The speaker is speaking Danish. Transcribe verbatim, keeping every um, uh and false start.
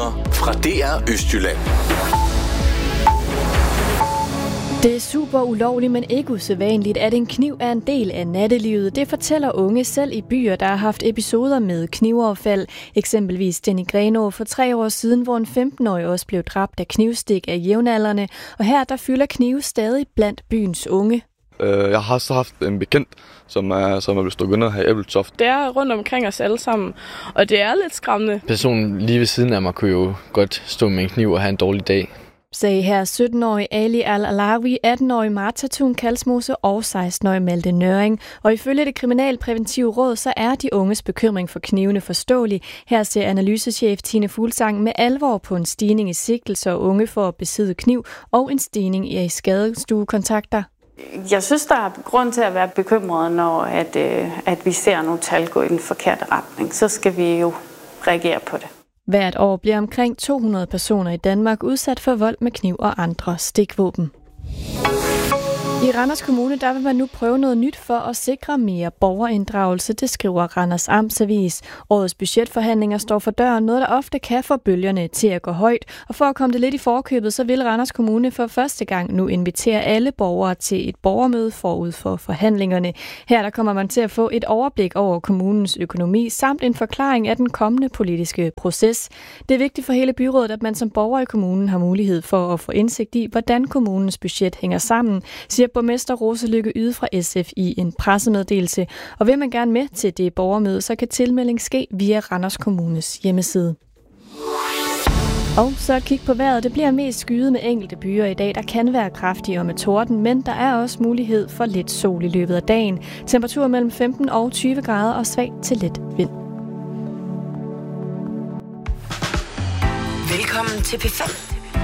Nyheder fra D R Østjylland. Det er super ulovligt, men ikke usædvanligt, at en kniv er en del af nattelivet. Det fortæller unge selv i byer, der har haft episoder med knivoverfald. Eksempelvis den i Grenaa for tre år siden, hvor en femten-årig også blev dræbt af knivstik af jævnaldrende. Og her der fylder knive stadig blandt byens unge. Jeg har så haft en bekendt, som er, som er blevet stukket under her i Ebeltoft. Det er rundt omkring os alle sammen, og det er lidt skræmmende. Personen lige ved siden af mig kunne jo godt stå med en kniv og have en dårlig dag. Sagde her sytten-årig Ali Al-Alawi, atten-årig Marta Thun Kalsmose og seksten-årig Malte Nøring. Og ifølge det kriminalpræventive råd, så er de unges bekymring for knivene forståelig. Her ser analysechef Tine Fuglsang med alvor på en stigning i sigtelser og unge for at besidde kniv og en stigning i skadestuekontakter. Jeg synes, der er grund til at være bekymret, når at, øh, at vi ser nogle tal gå i den forkerte retning. Så skal vi jo reagere på det. Hvert år bliver omkring to hundrede personer i Danmark udsat for vold med kniv og andre stikvåben. I Randers Kommune der vil man nu prøve noget nyt for at sikre mere borgerinddragelse, det skriver Randers Amtsavis. Årets budgetforhandlinger står for døren, noget der ofte kan få bølgerne til at gå højt. Og for at komme det lidt i forkøbet, så vil Randers Kommune for første gang nu invitere alle borgere til et borgermøde forud for forhandlingerne. Her der kommer man til at få et overblik over kommunens økonomi, samt en forklaring af den kommende politiske proces. Det er vigtigt for hele byrådet, at man som borger i kommunen har mulighed for at få indsigt i, hvordan kommunens budget hænger sammen, siger borgmester Rose Lykke Yde fra S F i en pressemeddelelse. Og vil man gerne med til det borgermøde, så kan tilmelding ske via Randers Kommunes hjemmeside. Og så et kig på vejret. Det bliver mest skyet med enkelte byer i dag, der kan være kraftige og med torden, men der er også mulighed for lidt sol i løbet af dagen. Temperatur mellem femten og tyve grader og svag til let vind. Velkommen til P fem.